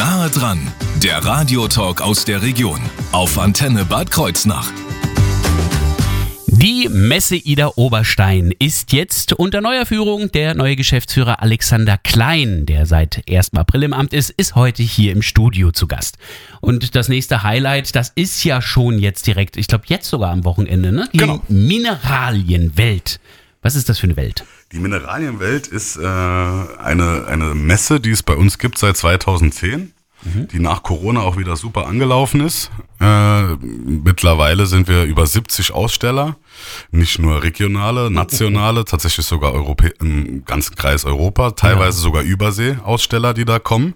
Nahe dran, der Radiotalk aus der Region auf Antenne Bad Kreuznach. Die Messe Idar-Oberstein ist jetzt unter neuer Führung. Der neue Geschäftsführer Alexander Klein, der seit 1. April im Amt ist heute hier im Studio zu Gast. Und das nächste Highlight, das ist ja schon jetzt direkt, ich glaube jetzt sogar am Wochenende, ne? Die Mineralienwelt. Was ist das für eine Welt? Die Mineralienwelt ist eine Messe, die es bei uns gibt seit 2010. Die nach Corona auch wieder super angelaufen ist. Mittlerweile sind wir über 70 Aussteller, nicht nur regionale, nationale, tatsächlich sogar im ganzen Kreis Europa, teilweise sogar Übersee-Aussteller, die da kommen.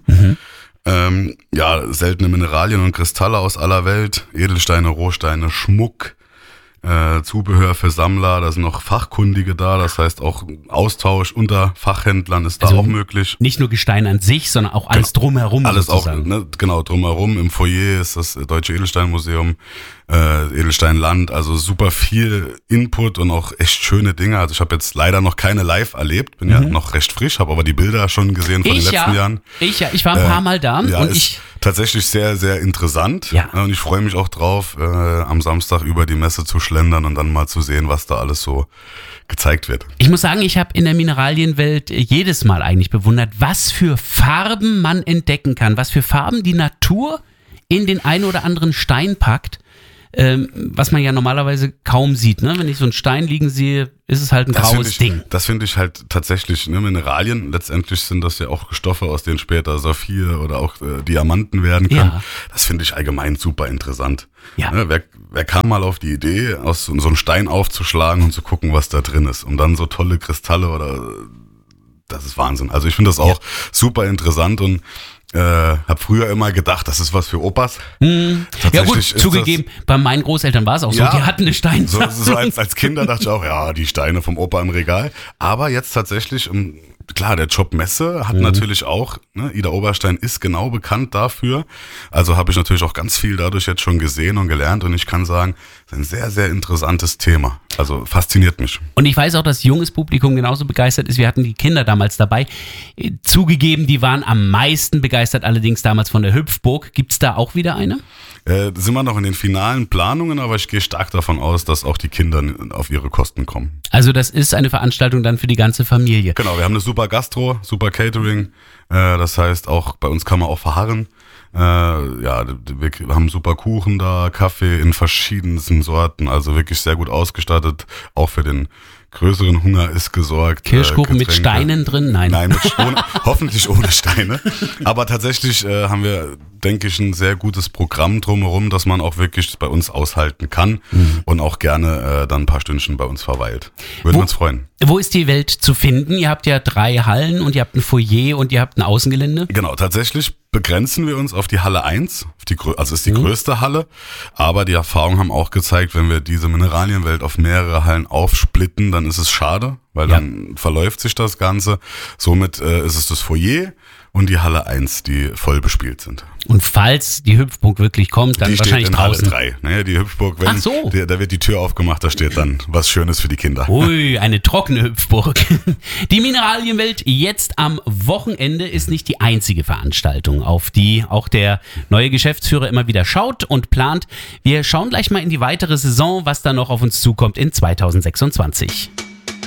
Seltene Mineralien und Kristalle aus aller Welt, Edelsteine, Rohsteine, Schmuck, Zubehör für Sammler, da sind noch Fachkundige da, das heißt auch Austausch unter Fachhändlern ist da auch möglich. Nicht nur Gestein an sich, sondern auch alles drumherum. Alles sozusagen. auch, genau, drumherum. Im Foyer ist das Deutsche Edelsteinmuseum, Edelsteinland, also super viel Input und auch echt schöne Dinge. Also ich habe jetzt leider noch keine live erlebt, bin ja noch recht frisch, habe aber die Bilder schon gesehen von den letzten Jahren. Ich war ein paar Mal da. Ja, und ist tatsächlich sehr, sehr interessant. Ja. Und ich freue mich auch drauf, am Samstag über die Messe zu schlendern und dann mal zu sehen, was da alles so gezeigt wird. Ich muss sagen, ich habe in der Mineralienwelt jedes Mal eigentlich bewundert, was für Farben man entdecken kann, was für Farben die Natur in den einen oder anderen Stein packt, was man ja normalerweise kaum sieht. Ne? Wenn ich so einen Stein liegen sehe, ist es halt ein graues Ding. Das finde ich halt tatsächlich, ne, Mineralien, letztendlich sind das ja auch Stoffe, aus denen später Saphir oder auch Diamanten werden können. Ja. Das finde ich allgemein super interessant. Ja. Ne, wer kam mal auf die Idee, aus so einen Stein aufzuschlagen und zu gucken, was da drin ist, um dann so tolle Kristalle das ist Wahnsinn. Also ich finde das auch super interessant und hab früher immer gedacht, das ist was für Opas. Ja gut, zugegeben, bei meinen Großeltern war es auch so, die hatten eine Steinsammlung. So als Kinder dachte ich auch, ja, die Steine vom Opa im Regal. Aber jetzt tatsächlich, klar, der Job Messe hat natürlich auch, ne, Idar-Oberstein ist genau bekannt dafür. Also habe ich natürlich auch ganz viel dadurch jetzt schon gesehen und gelernt und ich kann sagen, es ist ein sehr, sehr interessantes Thema. Also fasziniert mich. Und ich weiß auch, dass junges Publikum genauso begeistert ist. Wir hatten die Kinder damals dabei. Zugegeben, die waren am meisten begeistert, allerdings damals von der Hüpfburg. Gibt es da auch wieder eine? Sind wir noch in den finalen Planungen, aber ich gehe stark davon aus, dass auch die Kinder auf ihre Kosten kommen. Also das ist eine Veranstaltung dann für die ganze Familie. Genau, wir haben eine super Gastro, super Catering. Das heißt, auch bei uns kann man auch verharren. Wir haben super Kuchen da, Kaffee in verschiedensten Sorten, also wirklich sehr gut ausgestattet. Auch für den größeren Hunger ist gesorgt. Kirschkuchen mit Steinen drin? Nein. Nein, hoffentlich ohne Steine. Aber tatsächlich haben wir, denke ich, ein sehr gutes Programm drumherum, dass man auch wirklich bei uns aushalten kann und auch gerne dann ein paar Stündchen bei uns verweilt. Würden wir uns freuen. Wo ist die Welt zu finden? Ihr habt ja 3 Hallen und ihr habt ein Foyer und ihr habt ein Außengelände. Genau, tatsächlich begrenzen wir uns auf die Halle 1, also ist die größte Halle, aber die Erfahrungen haben auch gezeigt, wenn wir diese Mineralienwelt auf mehrere Hallen aufsplitten, dann ist es schade, weil dann verläuft sich das Ganze. Somit ist es das Foyer und die Halle 1, die voll bespielt sind. Und falls die Hüpfburg wirklich kommt, dann die wahrscheinlich steht in draußen. Halle 3. Naja, die Hüpfburg, da wird die Tür aufgemacht, da steht dann was Schönes für die Kinder. Ui, eine trockene Hüpfburg. Die Mineralienwelt jetzt am Wochenende ist nicht die einzige Veranstaltung, auf die auch der neue Geschäftsführer immer wieder schaut und plant. Wir schauen gleich mal in die weitere Saison, was da noch auf uns zukommt in 2026.